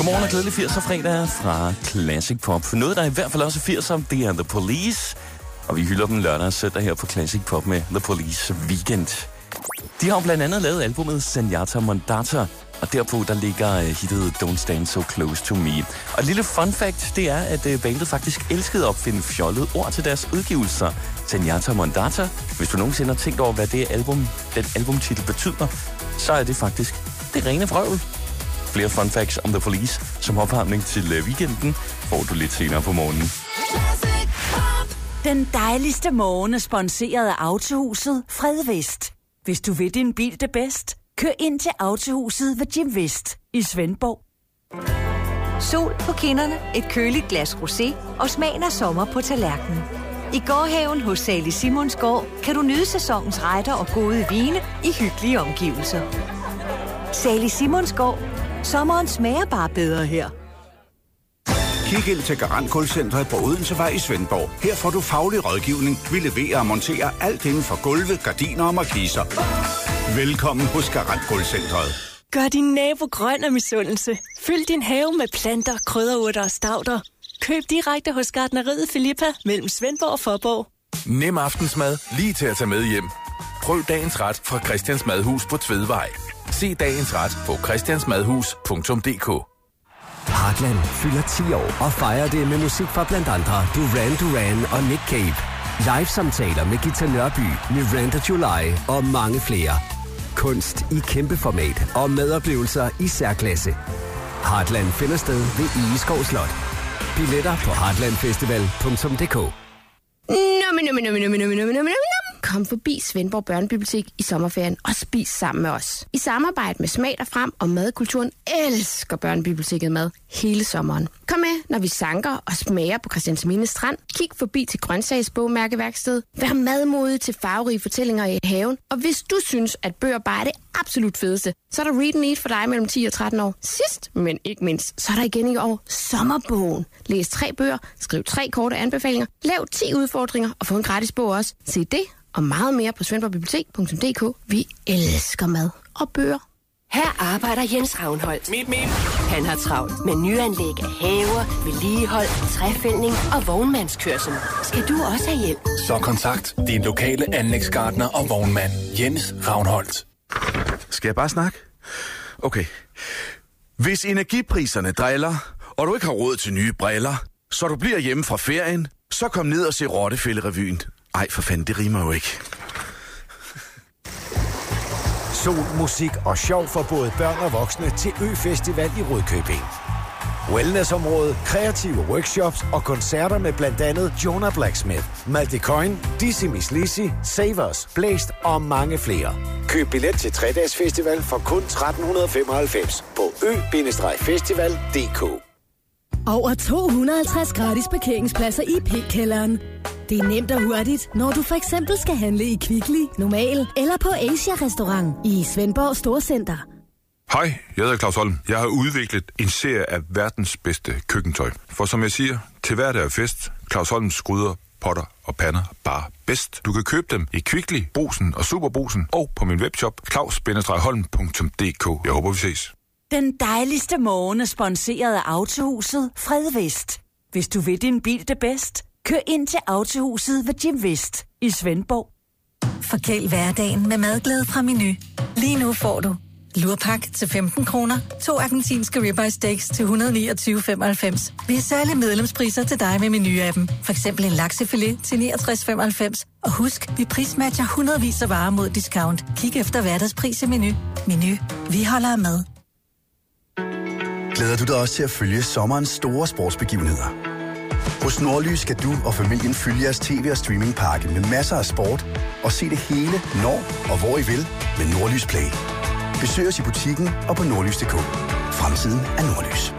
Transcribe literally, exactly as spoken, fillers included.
Godmorgen og glædelig firser fredag fra Classic Pop. Noget, der i hvert fald også er firser, det er The Police. Og vi hylder dem lørdag og søndag her på Classic Pop med The Police Weekend. De har jo blandt andet lavet albumet Zenyatta Mondatta, og derpå der ligger hittet Don't Stand So Close To Me. Og et lille fun fact, det er, at bandet faktisk elskede at opfinde fjollede ord til deres udgivelser. Zenyatta Mondatta, hvis du nogensinde har tænkt over, hvad det album, den albumtitel betyder, så er det faktisk det rene vrøvl. Flere fun facts om The Police som opvarmning til weekenden får du lidt senere på morgenen. Den dejligste morgen er sponsoreret af Autohuset Fredvest. Hvis du vil din bil det bedst, kør ind til Autohuset ved Jim Vest i Svendborg. Sol på kinderne, et køligt glas rosé og smagen af sommer på tallerkenen. I gårdhaven hos Sally Simons Gård kan du nyde sæsonens retter og gode vine i hyggelige omgivelser. Sally Simons Gård. Sommeren smager bare bedre her. Kig ind til Garant Gulvcentret på Odensevej i Svendborg. Her får du faglig rådgivning. Vi leverer og monterer alt inden for gulve, gardiner og markiser. Velkommen hos Garant Gulvcentret. Gør din nabo grøn af misundelse. Fyld din have med planter, krydderurter og stauder. Køb direkte hos Gartneriet Filippa mellem Svendborg og Fåborg. Nem aftensmad lige til at tage med hjem. Prøv dagens ret fra Christians Madhus på Tvedvej. Se dagens ret på christiansmadhus punktum d k. Heartland fylder ti år og fejrer det med musik fra blandt andre Duran Duran og Nick Cave. Live-samtaler med Gita Nørby, Miranda July og mange flere. Kunst i kæmpe format og medoplevelser i særklasse. Heartland finder sted ved Egeskov Slot. Billetter på heartlandfestival punktum d k. Kom forbi Svendborg Børnebibliotek i sommerferien og spis sammen med os. I samarbejde med Smag dig frem og Madkulturen elsker Børnebiblioteket mad hele sommeren. Kom med, når vi sanker og smager på Christiansminde Strand. Kig forbi til grøntsagsbogmærkeværksted. Vær madmodig til farverige fortællinger i haven. Og hvis du synes, at bøger bare er det absolut fedeste, så er der Read and Eat for dig mellem ti og tretten år. Sidst, men ikke mindst, så er der igen i år Sommerbogen. Læs tre bøger, skriv tre korte anbefalinger, lav ti udfordringer og få en gratis bog også. Se det og meget mere på svendborgbibliotek punktum d k. Vi elsker mad og bøger. Her arbejder Jens Ravnholdt. Mip, mip. Han har travlt med nyanlæg af haver, vedligehold, træfældning og vognmandskørsel. Skal du også have hjælp? Så kontakt din lokale anlægsgartner og vognmand, Jens Ravnholdt. Skal jeg bare snakke? Okay. Hvis energipriserne driller, og du ikke har råd til nye briller, så du bliver hjemme fra ferien, så kom ned og se Rottefællerevyen. Ej, for fanden, det rimer jo ikke. Sol, musik og sjov for både børn og voksne til Ø-festival i Rudkøbing. Wellnessområde, kreative workshops og koncerter med blandt andet Jonah Blacksmith, Malte Coyne, Dizzy Miss Lizzy, Savers, Blæst og mange flere. Køb billet til tre-dages festival for kun tretten femoghalvfems på ø festival punktum d k. Over to hundrede og halvtreds gratis parkeringspladser i P-kælderen. Det er nemt og hurtigt, når du for eksempel skal handle i Kvickly, Normal eller på Asia-restaurant i Svendborg Storcenter. Hej, jeg hedder Claus Holm. Jeg har udviklet en serie af verdens bedste køkkentøj. For som jeg siger, til hverdag er fest. Claus Holms gryder, potter og pander bare bedst. Du kan købe dem i Kvickly, Brugsen og Superbrugsen og på min webshop claus bindestreg holm punktum d k. Jeg håber, vi ses. Den dejligste morgen er sponsoreret af Autohuset Fredvest. Hvis du vil din bil det bedst, kør ind til Autohuset ved Jim Vest i Svendborg. Forkæl hverdagen med madglæde fra Menu. Lige nu får du lurpak til femten kroner, to argentinske ribeye steaks til et hundrede og niogtyve komma femoghalvfems. Vi har særlige medlemspriser til dig med Menu-appen. For eksempel en laksefilet til niogtres komma femoghalvfems. Og husk, vi prismatcher hundredvis af varer mod discount. Kig efter hverdagspris i Menu. Menu. Vi holder af mad. Glæder du dig også til at følge sommerens store sportsbegivenheder? Hos Nordlys skal du og familien følge jeres tv- og streamingpakke med masser af sport og se det hele, når og hvor I vil med Nordlys Play. Besøg os i butikken og på nordlys punktum d k. Fremtiden er Nordlys.